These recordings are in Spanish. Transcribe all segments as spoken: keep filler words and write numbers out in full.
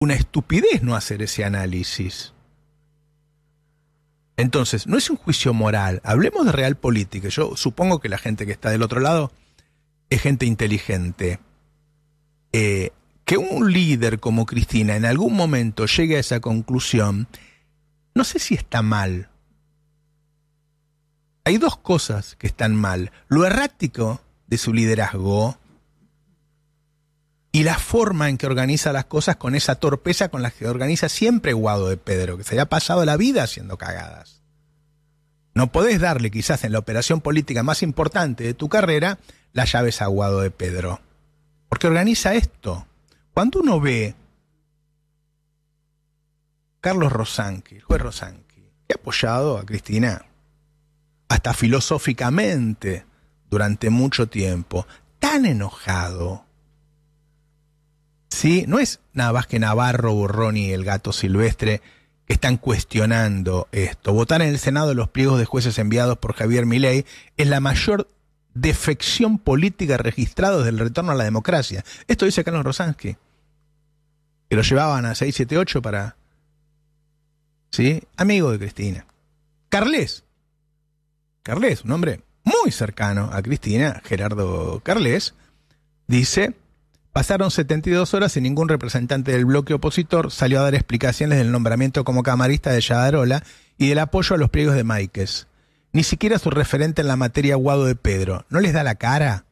una estupidez no hacer ese análisis. Entonces, no es un juicio moral. Hablemos de realpolitik. Yo supongo que la gente que está del otro lado es gente inteligente. Eh, que un líder como Cristina en algún momento llegue a esa conclusión, no sé si está mal. Hay dos cosas que están mal. Lo errático de su liderazgo y la forma en que organiza las cosas con esa torpeza con la que organiza siempre Guado de Pedro, que se le ha pasado la vida haciendo cagadas. No podés darle quizás en la operación política más importante de tu carrera las llaves a Guado de Pedro. Porque organiza esto. Cuando uno ve Carlos Rosanqui, el juez Rosanqui, que ha apoyado a Cristina hasta filosóficamente durante mucho tiempo, tan enojado, ¿sí? No es nada más que Navarro, Borrón y el gato silvestre que están cuestionando esto. Votar en el Senado los pliegos de jueces enviados por Javier Milei es la mayor defección política registrada desde el retorno a la democracia. Esto dice Carlos Rosanqui, que lo llevaban a seis siete ocho para... ¿sí? Amigo de Cristina. Carles. Carles, un hombre muy cercano a Cristina, Gerardo Carles, dice: pasaron setenta y dos horas y ningún representante del bloque opositor salió a dar explicaciones del nombramiento como camarista de Yadarola y del apoyo a los pliegos de Máiquez. Ni siquiera su referente en la materia, Guado de Pedro. ¿No les da la cara?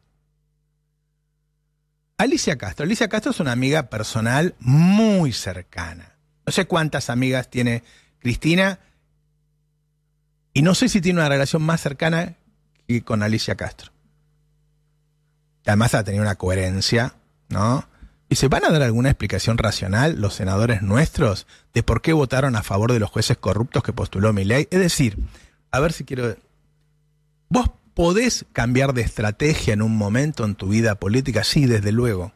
Alicia Castro. Alicia Castro es una amiga personal muy cercana. No sé cuántas amigas tiene Cristina y no sé si tiene una relación más cercana que con Alicia Castro. Además ha tenido una coherencia, ¿no? Y se van a dar alguna explicación racional los senadores nuestros de por qué votaron a favor de los jueces corruptos que postuló Milei. Es decir, a ver si quiero... ¿Vos podés cambiar de estrategia en un momento en tu vida política? Sí, desde luego.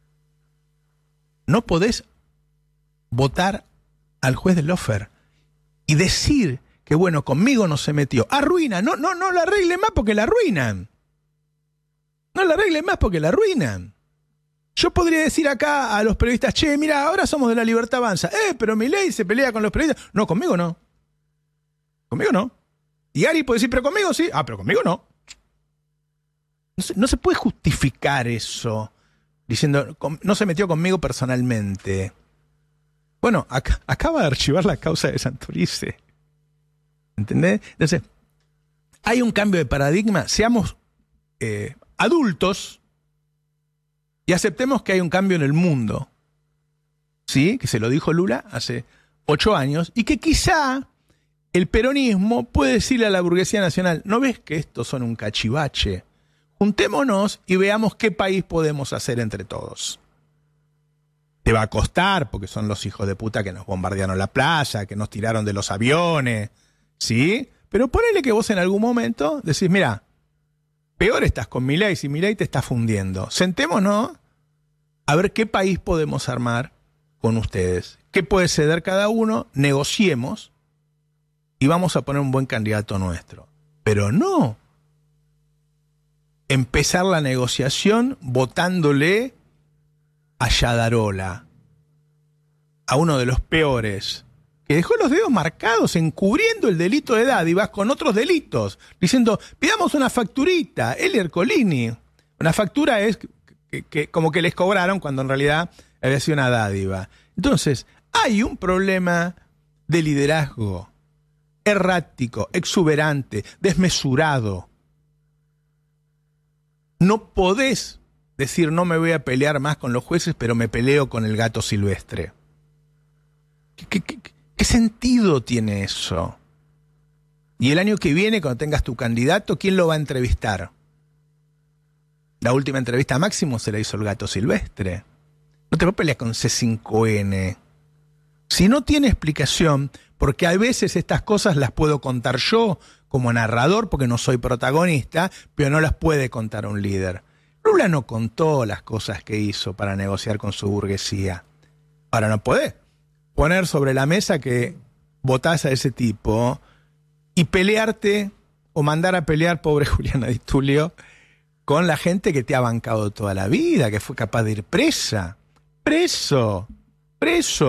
No podés votar al juez de Lofer y decir que, bueno, conmigo no se metió. Arruina, no, no, no la arreglen más porque la arruinan. No la arreglen más porque la arruinan. Yo podría decir acá a los periodistas: che, mira, ahora somos de La Libertad Avanza. Eh, pero Milei se pelea con los periodistas. No, conmigo no. Conmigo no. Y Ari puede decir: pero conmigo sí. Ah, pero conmigo no. No se, no se puede justificar eso diciendo: no se metió conmigo personalmente. Bueno, ac- acaba de archivar la causa de Santorice. ¿Entendés? Entonces, hay un cambio de paradigma. Seamos eh, adultos y aceptemos que hay un cambio en el mundo. ¿Sí? Que se lo dijo Lula hace ocho años y que quizá el peronismo puede decirle a la burguesía nacional: ¿no ves que estos son un cachivache? Juntémonos y veamos qué país podemos hacer entre todos. Te va a costar, porque son los hijos de puta que nos bombardearon la playa, que nos tiraron de los aviones, ¿sí? Pero ponele que vos en algún momento decís: mira, peor estás con Milei si Milei te está fundiendo. Sentémonos a ver qué país podemos armar con ustedes. ¿Qué puede ceder cada uno? Negociemos y vamos a poner un buen candidato nuestro. Pero no empezar la negociación votándole a Yadarola, a uno de los peores, que dejó los dedos marcados encubriendo el delito de dádivas con otros delitos, diciendo: pidamos una facturita, el Ercolini. Una factura es que, que, como que les cobraron cuando en realidad había sido una dádiva. Entonces, hay un problema de liderazgo errático, exuberante, desmesurado. No podés decir: no me voy a pelear más con los jueces, pero me peleo con el gato silvestre. ¿Qué, qué, qué, qué sentido tiene eso? Y el año que viene, cuando tengas tu candidato, ¿quién lo va a entrevistar? La última entrevista a Máximo se la hizo el gato silvestre. No te vas a pelear con C cinco N. Si no tiene explicación, porque a veces estas cosas las puedo contar yo como narrador, porque no soy protagonista, pero no las puede contar un líder. Lula no contó las cosas que hizo para negociar con su burguesía. Ahora no podés poner sobre la mesa que votás a ese tipo y pelearte o mandar a pelear, pobre Juliana Di Tulio, con la gente que te ha bancado toda la vida, que fue capaz de ir presa. ¡Preso! preso.